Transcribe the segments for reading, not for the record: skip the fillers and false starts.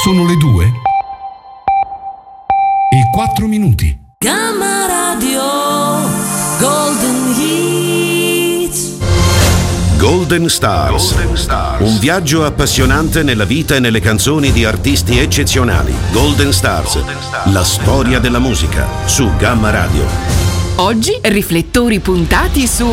Sono le 2 e 4 minuti. Gamma Radio Golden Hits. Golden Stars. Un viaggio appassionante nella vita e nelle canzoni di artisti eccezionali. Golden Stars. La storia della musica su Gamma Radio. Oggi riflettori puntati su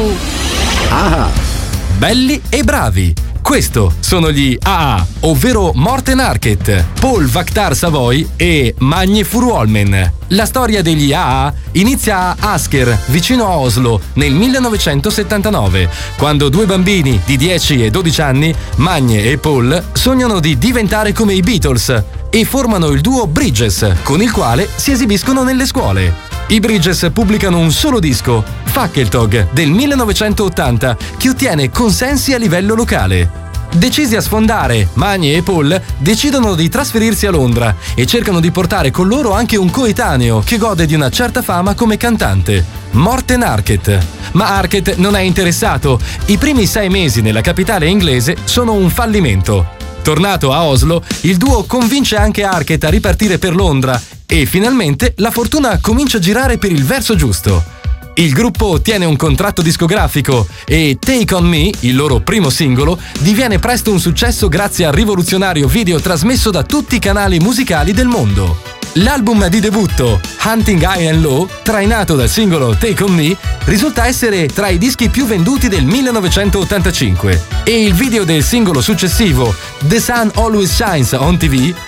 Belli e bravi. Questo sono gli AA, ovvero Morten Harket, Paul Vaktar Savoy e Magne Furuholmen. La storia degli AA inizia a Asker, vicino a Oslo, nel 1979, quando due bambini di 10 e 12 anni, Magne e Paul, sognano di diventare come i Beatles e formano il duo Bridges, con il quale si esibiscono nelle scuole. I Bridges pubblicano un solo disco, Fackeltog, del 1980, che ottiene consensi a livello locale. Decisi a sfondare, Magne e Paul decidono di trasferirsi a Londra e cercano di portare con loro anche un coetaneo che gode di una certa fama come cantante, Morten Harket. Ma Harket non è interessato. I primi 6 mesi nella capitale inglese sono un fallimento. Tornato a Oslo, il duo convince anche Harket a ripartire per Londra e finalmente la fortuna comincia a girare per il verso giusto. Il gruppo ottiene un contratto discografico e Take On Me, il loro primo singolo, diviene presto un successo grazie al rivoluzionario video trasmesso da tutti i canali musicali del mondo. L'album di debutto, Hunting High and Low, trainato dal singolo Take On Me, risulta essere tra i dischi più venduti del 1985 e il video del singolo successivo, The Sun Always Shines on TV,